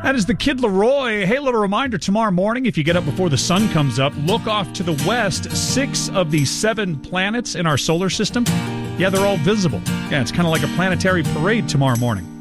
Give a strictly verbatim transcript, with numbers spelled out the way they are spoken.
That is the Kid Leroy. Hey, little reminder, tomorrow morning, if you get up before the sun comes up, look off to the west. Six of the seven planets in our solar system, yeah, they're all visible. Yeah, it's kind of like a planetary parade tomorrow morning.